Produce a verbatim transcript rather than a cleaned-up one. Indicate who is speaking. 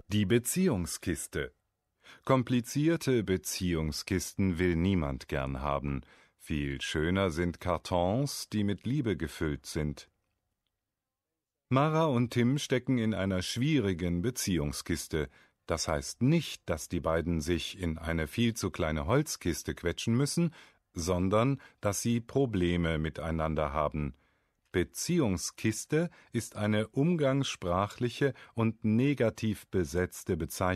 Speaker 1: Die Beziehungskiste. Komplizierte Beziehungskisten will niemand gern haben. Viel schöner sind Kartons, die mit Liebe gefüllt sind. Mara und Tim stecken in einer schwierigen Beziehungskiste. Das heißt nicht, dass die beiden sich in eine viel zu kleine Holzkiste quetschen müssen, sondern dass sie Probleme miteinander haben. Beziehungskiste ist eine umgangssprachliche und negativ besetzte Bezeichnung